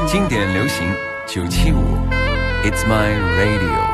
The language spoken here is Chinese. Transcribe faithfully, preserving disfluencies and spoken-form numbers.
经典流行九七五 ，It's my radio。